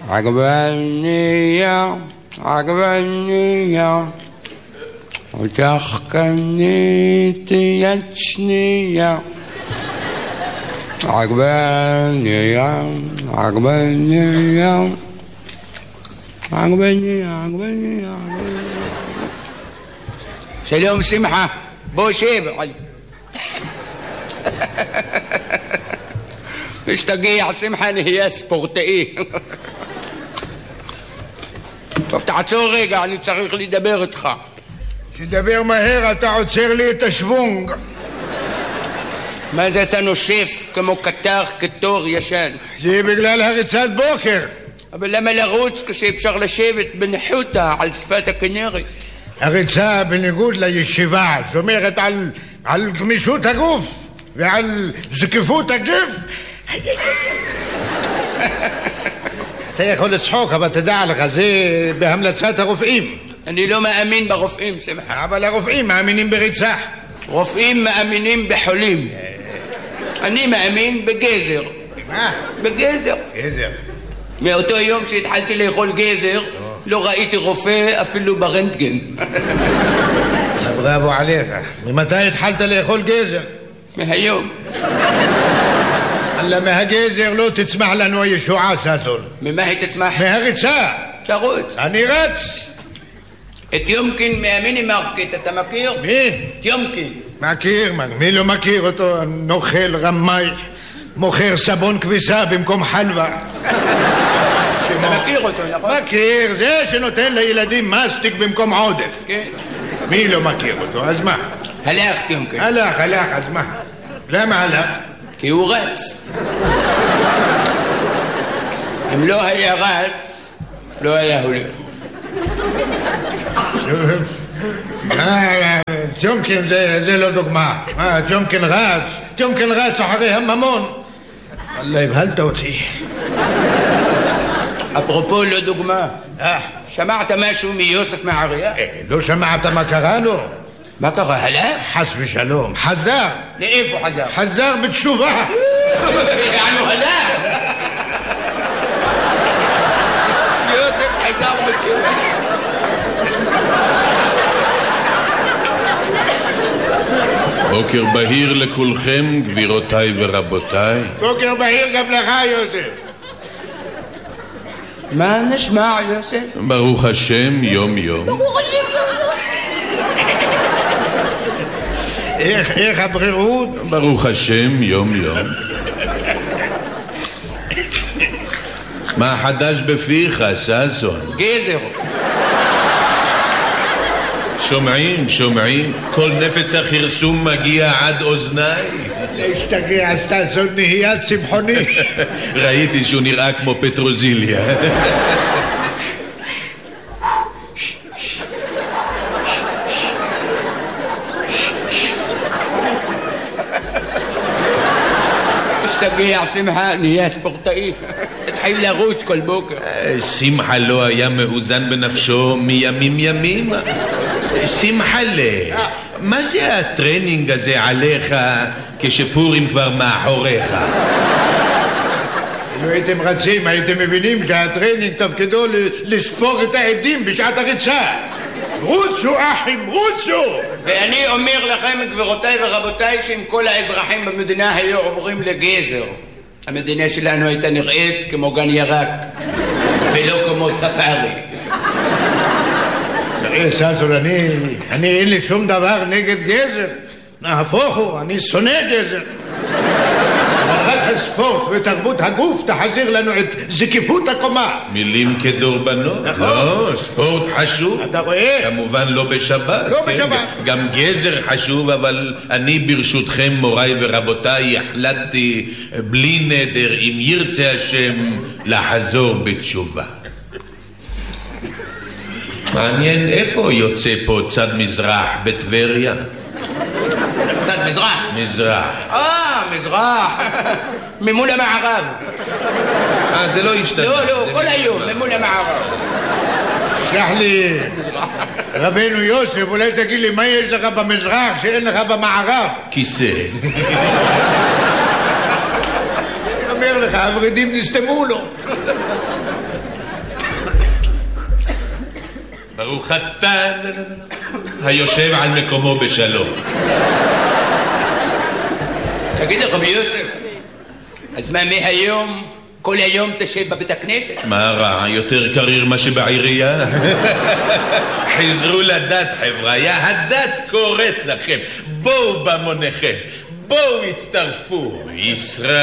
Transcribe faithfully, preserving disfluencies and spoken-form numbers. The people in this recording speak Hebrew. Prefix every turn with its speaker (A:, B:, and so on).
A: عجبانية عجبانية وتحكمني تيتشنية عجبانية عجبانية عجبانية عجبانية سلام سمحة بوشيب مش تقيع سمحة هي سبورتي ففتح تصوري يعني צריך לדבר איתך
B: תדבר מהר, אתה עוצר לי את השוונג.
A: מה זה אתה נושף כמו קטר כתור ישן?
B: זה בגלל הריצת בוקר.
A: אבל למה לרוץ כשאפשר לשבת בניחותא על שפת הכנרת?
B: הריצה בניגוד לישיבה שומרת על, על גמישות הגוף ועל זקיפות הגוף. אתה יכול לצחוק, אבל תדע לך, זה בהמלצת הרופאים.
A: אני לא מאמין ברופאים, שמחה.
B: אבל הרופאים מאמינים בריצה.
A: רופאים מאמינים בחולים. אני מאמין בגזר.
B: מה?
A: בגזר.
B: גזר.
A: מאותו יום שהתחלתי לאכול גזר, לא ראיתי רופא אפילו ברנטגן.
B: בראבו עליך. ממתי התחלת לאכול גזר?
A: מהיום.
B: אללה, מהגזר לא תצמח לנו הישועה, ססון.
A: ממה היא תצמח?
B: מהריצה.
A: תרוץ.
B: אני רץ.
A: את יומקין מהמיני מרקט, אתה מכיר?
B: מי?
A: את יומקין.
B: מכיר, מי לא מכיר אותו? נוכל, רמאי, מוכר סבון כביסה במקום חלווה.
A: אתה מכיר אותו, נכון?
B: מכיר, זה שנותן לילדים מסטיק במקום עודף.
A: כן.
B: מי לא מכיר אותו? אז מה?
A: הלך יומקין.
B: הלך, הלך, אז מה? למה הלך?
A: כי הוא רץ. אם לא היה רץ, לא היה הולך.
B: ג'ומקין זה לא דוגמה. ג'ומקין רץ, ג'ומקין רץ אחרי הממון. אללה, הבהלת אותי.
A: אפרופו לא דוגמה, שמעת משהו מיוסף מעריה?
B: לא שמעת מה קרה לו?
A: מה קרה? הלך?
B: חס ושלום, חזר.
A: לאיפה חזר?
B: חזר בתשובה.
A: יענו הלך. יוסף חזר בתשובה.
C: בוקר בהיר לכולכם, גבירותיי ורבותיי.
B: בוקר בהיר גם לך, יוסף.
A: מה נשמע, יוסף?
C: ברוך השם, יום יום.
A: ברוך השם, יום יום.
B: איך, איך הבריאות?
C: ברוך השם, יום יום. מה חדש בפיך, ססון?
A: גזר.
C: שומעים, שומעים, כל נפץ החרסום מגיע עד אוזניי.
B: להשתגע, ססון נהיה צמחוני.
C: ראיתי שהוא נראה כמו פטרוזיליה.
A: תגיע שמחה, נהיה ספורטאי. התחיל לרוץ כל בוקר.
C: שמחה לא היה מאוזן בנפשו מימים ימים. שמחה לה, מה זה הטרנינג הזה עליך כשפורים כבר מאחוריך?
B: אם הייתם רצים, הייתם מבינים שהטרנינג תפקידו לספור את העדים בשעת הריצה. רוצו אחים, רוצו!
A: ואני אומר לכם, גבירותיי ורבותיי, שאם כל האזרחים במדינה היו עוברים לגזר, המדינה שלנו הייתה נראית כמו גן ירק ולא כמו ספארי.
B: תראה ססון, אני, אני אין לי שום דבר נגד גזר. נהפוך הוא, אני שונא גזר. רק הספורט ותרבות הגוף תחזיר לנו את זקיפות הקומה.
C: מילים כדורבנות.
B: נכון.
C: לא, ספורט חשוב.
B: אתה רואה?
C: כמובן לא בשבת.
B: לא
C: כן?
B: בשבת.
C: גם גזר חשוב, אבל אני ברשותכם, מוריי ורבותיי, החלטתי בלי נדר, אם ירצה השם, לחזור בתשובה. מעניין איפה יוצא פה צד מזרח בטבריה?
A: צד מזרח?
C: מזרח.
A: אה, מזרח. ממול המערב.
C: אה, זה לא השתנה.
A: לא, לא, כל היום, ממול המערב.
B: שלח לי, רבנו יוסף, אולי תגיד לי מה יש לך במזרח שאין לך במערב?
C: כיסא.
B: אומר לך, הורידים נסתמו לו.
C: ברוך אתה היושב על מקומו בשלום.
A: תגיד לי, רבי יוסף, אז מה מהיום, כל היום תשב בבית הכנסת?
C: מה רע? יותר קריר מה שבעירייה? חזרו לדת, חבריה, הדת קוראת לכם. בואו במוניכם, בואו הצטרפו. ישראל